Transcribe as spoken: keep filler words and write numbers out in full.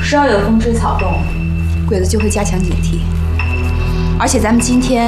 稍有风吹草动，鬼子就会加强警惕。而且咱们今天